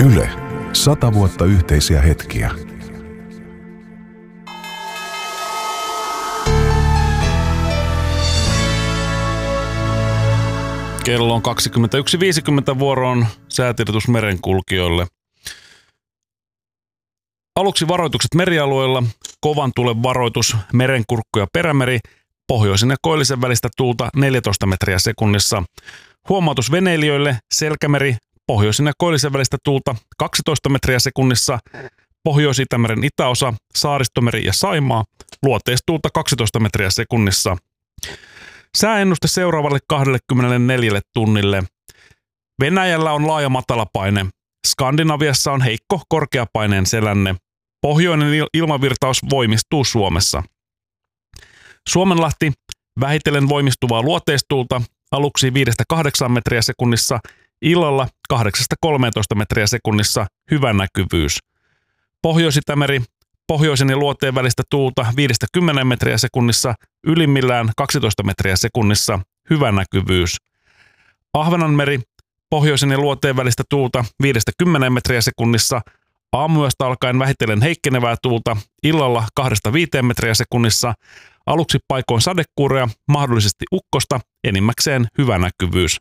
Yle. 100 vuotta yhteisiä hetkiä. Kello on 21.50 vuoroon säätiedotus merenkulkijoille. Aluksi varoitukset merialueilla, kovan tulen varoitus, merenkurkku ja perämeri, pohjoisen ja koillisen välistä tuulta 14 metriä sekunnissa. Huomautus veneilijöille, selkämeri, pohjoisen ja koillisen välistä tuulta 12 metriä sekunnissa, Pohjois-Itämeren itäosa, Saaristomeri ja Saimaa, luoteistuulta 12 metriä sekunnissa. Sääennuste seuraavalle 24 tunnille. Venäjällä on laaja matalapaine. Skandinaviassa on heikko korkeapaineen selänne. Pohjoinen ilmavirtaus voimistuu Suomessa. Suomenlahti vähitellen voimistuvaa luoteistuulta aluksi 5-8 metriä sekunnissa, illalla 8-13 metriä sekunnissa, hyvä näkyvyys. Pohjois-Itämeri pohjoisen ja luoteen välistä tuulta 5-10 metriä sekunnissa, ylimmillään 12 metriä sekunnissa, hyvä näkyvyys. Ahvenanmeri pohjoisen ja luoteen välistä tuulta 5-10 metriä sekunnissa, aamuyöstä alkaen vähitellen heikkenevää tuulta, illalla 2-5 metriä sekunnissa, aluksi paikoin sadekuuroja, mahdollisesti ukkosta, enimmäkseen hyvä näkyvyys.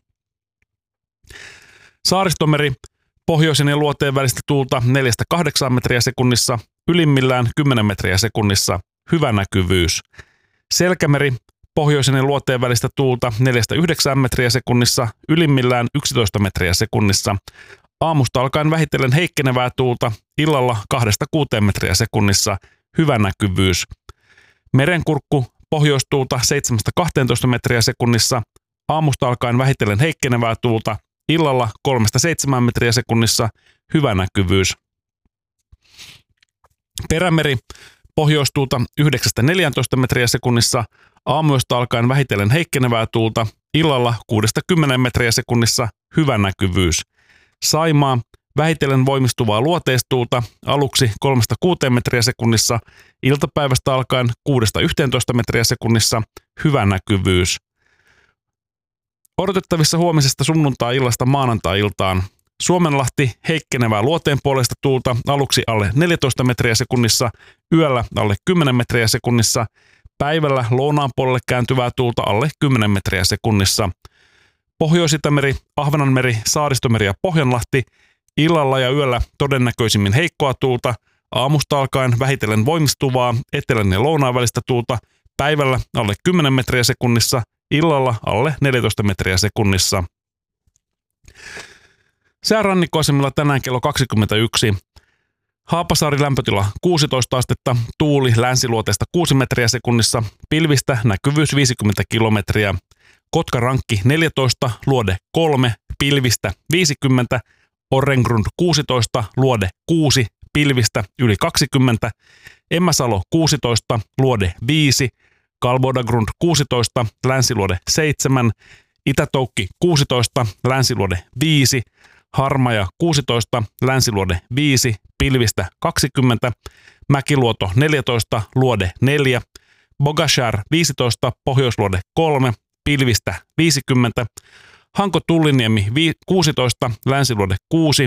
Saaristomeri pohjoisen ja luoteen välistä tuulta 4-8 metriä sekunnissa, ylimmillään 10 metriä sekunnissa, hyvä näkyvyys. Selkämeri pohjoisen ja luoteen välistä tuulta 4-9 metriä sekunnissa, ylimmillään 11 metriä sekunnissa, aamusta alkaen vähitellen heikkenevää tuulta, illalla 2-6 metriä sekunnissa, hyvä näkyvyys. Merenkurkku pohjoistuulta 7-12 metriä sekunnissa, aamusta alkaen vähitellen heikkenevää tuulta, illalla 3-7 metriä sekunnissa, hyvä näkyvyys. Perämeri pohjoistuulta 9-14 metriä sekunnissa, aamuyöstä alkaen vähitellen heikkenevää tuulta, illalla 6-10 metriä sekunnissa, hyvä näkyvyys. Saimaa vähitellen voimistuvaa luoteistuulta, aluksi 3-6 metriä sekunnissa, iltapäivästä alkaen 6-11 metriä sekunnissa, hyvä näkyvyys. Odotettavissa huomisesta sunnuntai-illasta maanantai-iltaan. Suomenlahti heikkenevää luoteen puolesta tuulta, aluksi alle 14 metriä sekunnissa, yöllä alle 10 metriä sekunnissa, päivällä lounaan puolelle kääntyvää tuulta alle 10 metriä sekunnissa. Pohjois-Itämeri, Ahvenanmeri, Saaristomeri ja Pohjanlahti, illalla ja yöllä todennäköisimmin heikkoa tuulta, aamusta alkaen vähitellen voimistuvaa etelän ja lounaan välistä tuulta, päivällä alle 10 metriä sekunnissa, illalla alle 14 metriä sekunnissa. Säärannikkoasemilla tänään kello 21. Haapasaari lämpötila 16 astetta, tuuli länsiluoteesta 6 metriä sekunnissa, pilvistä näkyvyys 50 kilometriä. Kotkarankki 14, luode 3, pilvistä 50, Orrengrund 16, luode 6, pilvistä yli 20, Emmäsalo 16, luode 5, Kalbodagrund 16, länsiluode 7, Itätoukki 16, länsiluode 5, Harmaja 16, länsiluode 5, pilvistä 20, Mäkiluoto 14, luode 4, Bogashär 15, pohjoisluode 3, pilvistä 50, Hanko-Tulliniemi 16, länsiluode 6,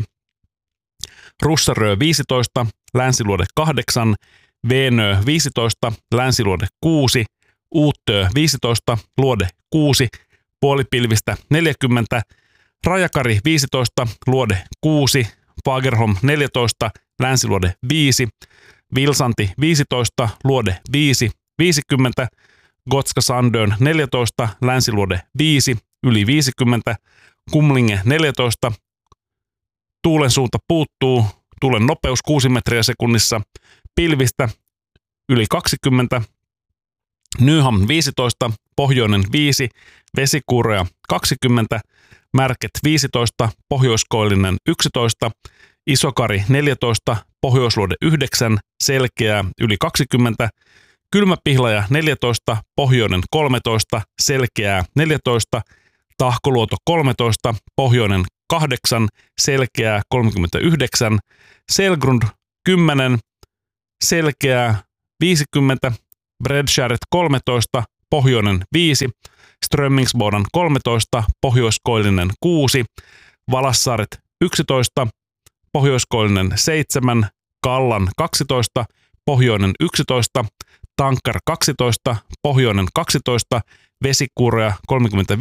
Russarö 15, länsiluode 8, Veenö 15, länsiluode 6, Uuttöö 15, luode 6, puolipilvistä 40, Rajakari 15, luode 6, Fagerholm 14, länsiluode 5, Vilsanti 15, luode 5, 50, Gotska Sandön 14, länsiluode 5, yli 50, Kumlinge 14, tuulen suunta puuttuu, tuulen nopeus 6 metriä sekunnissa, pilvistä yli 20, Nyham 15, pohjoinen 5, vesikuuroja 20, Märket 15, pohjoiskoillinen 11, Isokari 14, pohjoisluode 9, selkeää yli 20, Kylmäpihlaja 14, pohjoinen 13, selkeää 14, Tahkoluoto 13, pohjoinen 8, selkeää 39, Selgrund 10, selkeää 50, Bredskäret 13, pohjoinen 5, Strömmingsbodan 13, pohjoiskoillinen 6, Valassaaret 11, pohjoiskoillinen 7, Kallan 12, pohjoinen 11, Tankkar 12, pohjoinen 12, Vesikuurea 35,